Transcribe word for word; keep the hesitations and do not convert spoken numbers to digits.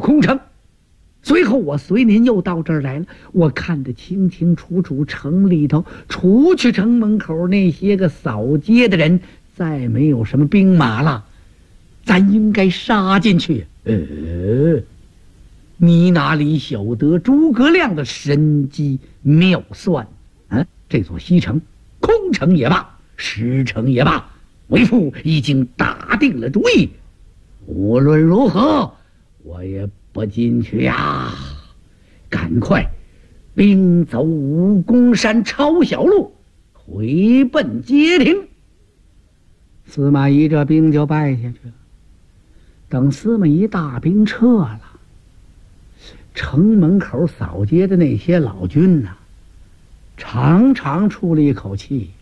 空城。随后我随您又到这儿来了，我看得清清楚楚，城里头除去城门口那些个扫街的人，再没有什么兵马了，咱应该杀进去。呃，你哪里晓得诸葛亮的神机妙算？啊，这座西城，空城也罢，实城也罢，为父已经打定了主意，无论如何，我也不进去呀！赶快兵走武功山抄小路，回奔街亭。司马懿这兵就败下去了。等司马懿大兵撤了，城门口扫街的那些老军呐、啊，长长出了一口气。